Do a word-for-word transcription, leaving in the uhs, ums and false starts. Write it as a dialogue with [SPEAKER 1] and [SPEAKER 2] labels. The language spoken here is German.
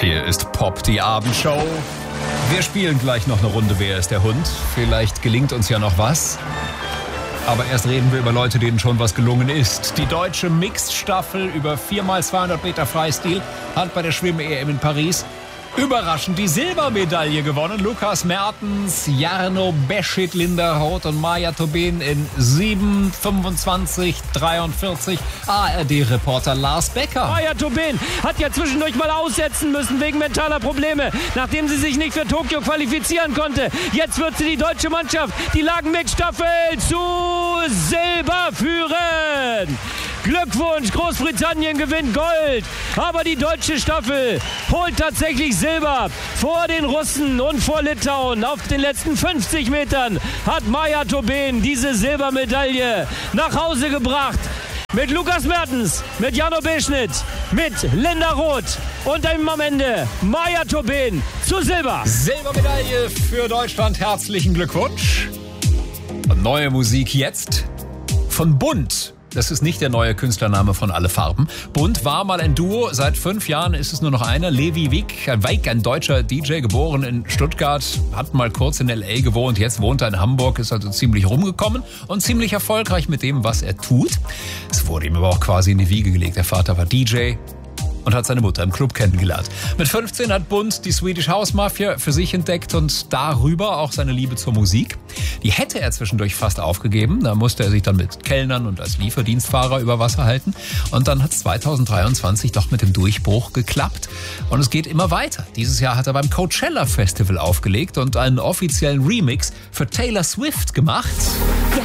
[SPEAKER 1] Hier ist Pop, die Abendshow. Wir spielen gleich noch eine Runde Wer ist der Hund? Vielleicht gelingt uns ja noch was. Aber erst reden wir über Leute, denen schon was gelungen ist. Die deutsche Mixed-Staffel über vier mal zweihundert Meter Freistil hat bei der Schwimm-E M in Paris überraschend die Silbermedaille gewonnen. Lukas Mertens, Jarno Beschid, Linda Roth und Maja Tobin in sieben, fünfundzwanzig, dreiundvierzig. A R D-Reporter Lars Becker.
[SPEAKER 2] Maja Tobin hat ja zwischendurch mal aussetzen müssen wegen mentaler Probleme, nachdem sie sich nicht für Tokio qualifizieren konnte. Jetzt wird sie die deutsche Mannschaft, die Lagen-Mix-Staffel, zu Silber führen. Glückwunsch, Großbritannien gewinnt Gold, aber die deutsche Staffel holt tatsächlich Silber vor den Russen und vor Litauen. Auf den letzten fünfzig Metern hat Maja Tobin diese Silbermedaille nach Hause gebracht. Mit Lukas Mertens, mit Jarno Beschid, mit Linda Roth und am Ende Maja Tobin zu Silber.
[SPEAKER 1] Silbermedaille für Deutschland, herzlichen Glückwunsch. Und neue Musik jetzt von Bunt. Das ist nicht der neue Künstlername von Alle Farben. Bunt war mal ein Duo. Seit fünf Jahren ist es nur noch einer. Levi Wick, ein Weik, ein deutscher D J, geboren in Stuttgart, hat mal kurz in L A gewohnt. Jetzt wohnt er in Hamburg, ist also ziemlich rumgekommen und ziemlich erfolgreich mit dem, was er tut. Es wurde ihm aber auch quasi in die Wiege gelegt. Der Vater war D J und hat seine Mutter im Club kennengelernt. Mit fünfzehn hat Bunt die Swedish House Mafia für sich entdeckt und darüber auch seine Liebe zur Musik. Die hätte er zwischendurch fast aufgegeben. Da musste er sich dann mit Kellnern und als Lieferdienstfahrer über Wasser halten. Und dann hat es zwanzig dreiundzwanzig doch mit dem Durchbruch geklappt. Und es geht immer weiter. Dieses Jahr hat er beim Coachella Festival aufgelegt und einen offiziellen Remix für Taylor Swift gemacht.